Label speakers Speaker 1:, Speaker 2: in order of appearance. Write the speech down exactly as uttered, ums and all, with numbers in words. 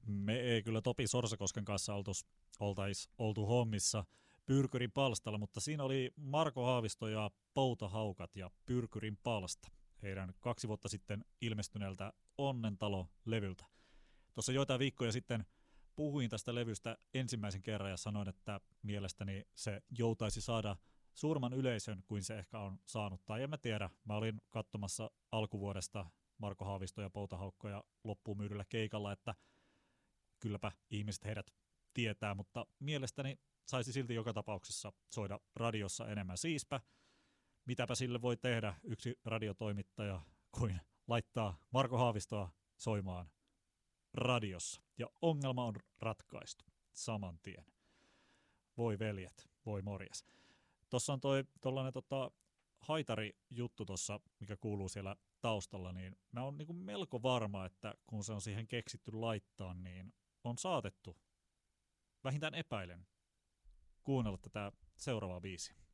Speaker 1: Me ei kyllä Topi Sorsakosken kanssa oltais, oltais oltu hommissa Pyrkyrin palstalla, mutta siinä oli Marko Haavisto ja Poutahaukat ja Pyrkyrin palsta heidän kaksi vuotta sitten ilmestyneeltä Onnentalo-levyltä. Tuossa joitain viikkoja sitten puhuin tästä levystä ensimmäisen kerran ja sanoin, että mielestäni se joutaisi saada suurman yleisön kuin se ehkä on saanut. Tai en mä tiedä, mä olin katsomassa alkuvuodesta Marko Haavisto ja Poutahaukkoja loppuun myydyllä keikalla, että kylläpä ihmiset heidät tietää, mutta mielestäni saisi silti joka tapauksessa soida radiossa enemmän. Siispä, mitäpä sille voi tehdä yksi radiotoimittaja kuin laittaa Marko Haavistoa soimaan radiossa. Ja ongelma on ratkaistu saman tien. Voi veljet, voi morjes. Tuossa on toi tollainen tota, haitari-juttu tuossa, mikä kuuluu siellä taustalla, niin mä oon niinku melko varma, että kun se on siihen keksitty laittaa, niin on saatettu, vähintään epäilen, kuunnella tätä seuraavaa biisiä.